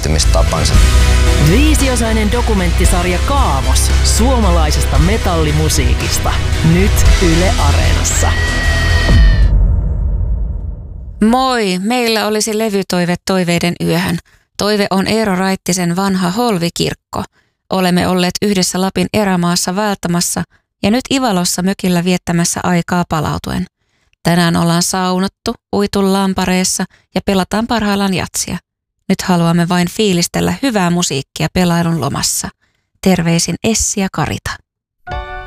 käyttäytymistapansa. 5-osainen dokumenttisarja Kaavos suomalaisesta metallimusiikista. Nyt Yle Areenassa. Moi, meillä olisi levytoive toiveiden yöhön. Toive on Eero Raittisen vanha Holvikirkko. Olemme olleet yhdessä Lapin erämaassa vaeltamassa ja nyt Ivalossa mökillä viettämässä aikaa palautuen. Tänään ollaan saunottu, uitu lampareessa ja pelataan parhaillaan jatsia. Nyt haluamme vain fiilistellä hyvää musiikkia pelailun lomassa. Terveisin Essi ja Karita.